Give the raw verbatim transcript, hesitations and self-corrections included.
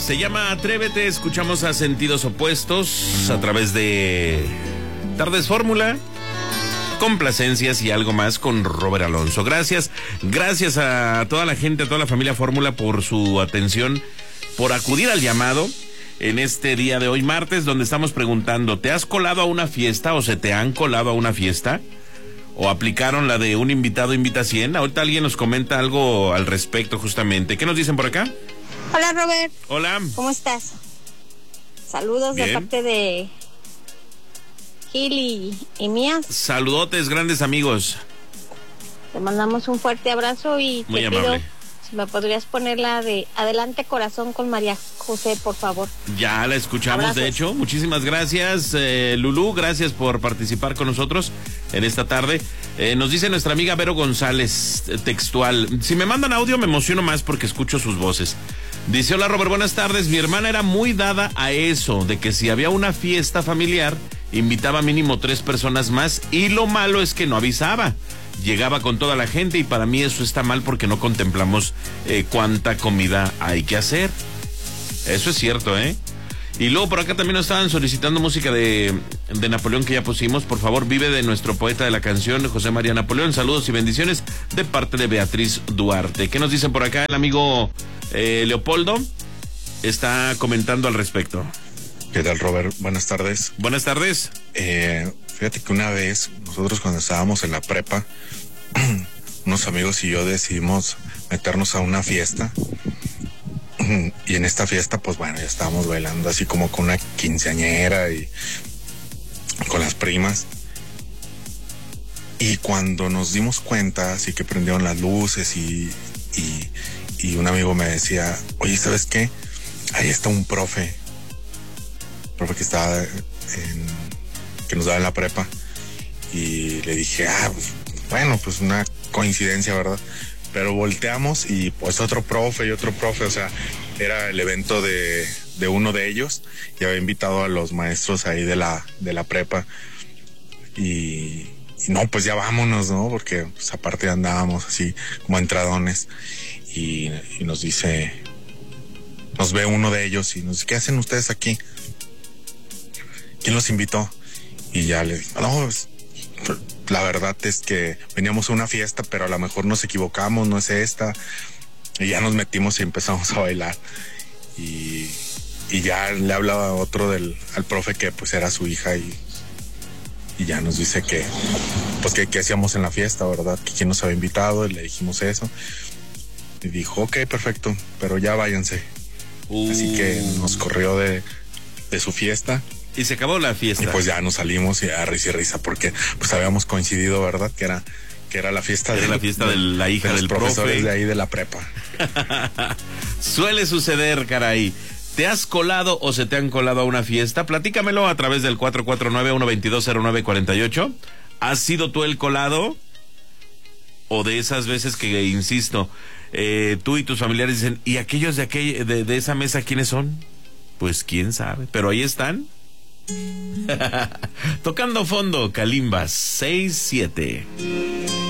Se llama Atrévete, escuchamos a Sentidos Opuestos a través de Tardes Fórmula, complacencias y algo más con Robert Alonso. Gracias, gracias a toda la gente, a toda la familia Fórmula por su atención, por acudir al llamado en este día de hoy, martes, donde estamos preguntando, ¿te has colado a una fiesta o se te han colado a una fiesta? ¿O aplicaron la de un invitado invita cien? Ahorita alguien nos comenta algo al respecto justamente. ¿Qué nos dicen por acá? Hola, Robert. Hola. ¿Cómo estás? Saludos Bien. de parte de Gil y, y mía. Saludotes, grandes amigos. Te mandamos un fuerte abrazo y Muy te amable. pido si me podrías poner la de Adelante Corazón con María José, por favor. Ya la escuchamos, Abrazos. de hecho. Muchísimas gracias, eh, Lulú. Gracias por participar con nosotros en esta tarde. Eh, nos dice nuestra amiga Vero González, eh, textual. Si me mandan audio me emociono más porque escucho sus voces. Dice, hola Robert, buenas tardes. Mi hermana era muy dada a eso, de que si había una fiesta familiar, invitaba mínimo tres personas más y lo malo es que no avisaba. Llegaba con toda la gente y para mí eso está mal porque no contemplamos eh, cuánta comida hay que hacer. Eso es cierto, ¿eh? Y luego por acá también nos estaban solicitando música de, de Napoleón que ya pusimos. Por favor, Vive de nuestro poeta de la canción, José María Napoleón. Saludos y bendiciones de parte de Beatriz Duarte. ¿Qué nos dicen por acá? El amigo eh, Leopoldo está comentando al respecto. ¿Qué tal, Robert? Buenas tardes. Buenas tardes. Eh, fíjate que una vez, nosotros cuando estábamos en la prepa, unos amigos y yo decidimos meternos a una fiesta. Y en esta fiesta, pues bueno, ya estábamos bailando así como con una quinceañera y con las primas. Y cuando nos dimos cuenta, así que prendieron las luces y, y, y un amigo me decía, oye, ¿sabes qué? Ahí está un profe. Profe que estaba en, que nos daba en la prepa. Y le dije, ah, pues, bueno, pues una coincidencia, ¿verdad? Pero volteamos y pues otro profe y otro profe, o sea, era el evento de, de uno de ellos y había invitado a los maestros ahí de la, de la prepa y, y no, pues ya vámonos, ¿no? Porque pues aparte andábamos así como entradones y, y nos dice, nos ve uno de ellos y nos dice, ¿qué hacen ustedes aquí? ¿Quién los invitó? Y ya le digo, no, pues, la verdad es que veníamos a una fiesta, pero a lo mejor nos equivocamos, no es esta. Y ya nos metimos y empezamos a bailar. Y, y ya le hablaba otro del, al profe que pues era su hija y, y ya nos dice que pues que, que hacíamos en la fiesta, ¿verdad? Que quién nos había invitado, y le dijimos eso. Y dijo, ok, perfecto, pero ya váyanse. Uh. Así que nos corrió de, de su fiesta. Y se acabó la fiesta. Y pues ya nos salimos y a risa y risa porque pues habíamos coincidido, ¿verdad? Que era que era la fiesta era de la fiesta de la hija de los del profesores profe. de ahí de la prepa. Suele suceder, caray. ¿Te has colado o se te han colado a una fiesta? Platícamelo a través del cuatro cuatro nueve, uno dos dos, cero nueve cuatro ocho. ¿Has sido tú el colado? O de esas veces que, insisto, eh, tú y tus familiares dicen, ¿y aquellos de, aquella, de, de esa mesa quiénes son? Pues quién sabe, pero ahí están. Tocando fondo, Calimbas seis siete.